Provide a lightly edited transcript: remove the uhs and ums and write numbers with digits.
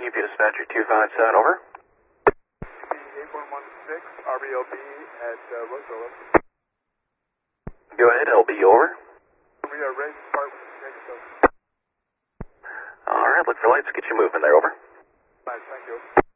UP Dispatcher 257, over. 8116, RBLB at Roseville. Go ahead, LB, over. We are ready to start with the Pegasus. Alright, look for lights, get you moving there, over. Nice, thank you.